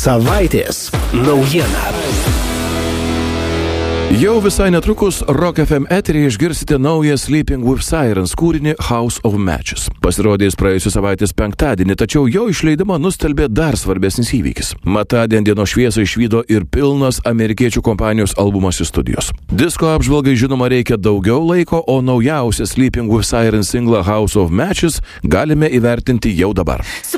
Savaitės naujiena. Jau visai netrukus Rock FM eteryje išgirsite naują Sleeping with Sirens kūrinį House of Matches. Pasirodė jis praėjusios savaitės penktadienį, tačiau jo išleidimą nustelbė dar svarbesnis įvykis. Mat tądien dienos šviesą išvydo ir pilnas amerikiečių kompanijos albumas iš studijos. Disko apžvalgai žinoma reikia daugiau laiko, o naujausią Sleeping with Sirens singlą House of Matches galime įvertinti jau dabar.